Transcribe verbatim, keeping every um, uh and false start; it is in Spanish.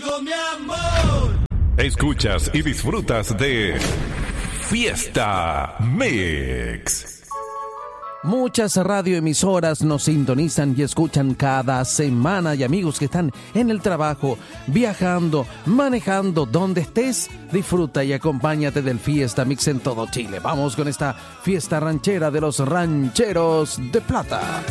contigo, mi amor. Escuchas y disfrutas de Fiesta Mix. Muchas radioemisoras nos sintonizan y escuchan cada semana, y amigos que están en el trabajo, viajando, manejando, donde estés, disfruta y acompáñate del Fiesta Mix en todo Chile. Vamos con esta fiesta ranchera de los rancheros de plata.